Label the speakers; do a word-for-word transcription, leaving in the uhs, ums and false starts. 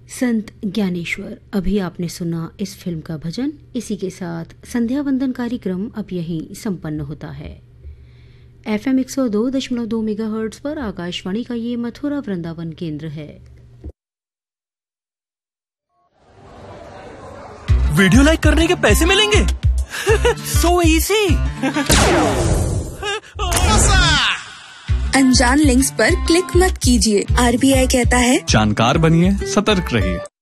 Speaker 1: संत ज्ञानेश्वर। अभी आपने सुना इस फिल्म का भजन। इसी के साथ संध्या वंदन कार्यक्रम अब यहीं संपन्न होता है। एफएम एक सौ दो दशमलव दो मेगाहर्ट्ज पर आकाशवाणी का ये मथुरा वृंदावन केंद्र है।
Speaker 2: वीडियो लाइक करने के पैसे मिलेंगे? So easy.
Speaker 3: अनजान लिंक्स पर क्लिक मत कीजिए। आरबीआई कहता है
Speaker 4: जानकार बनिए, सतर्क रहिए।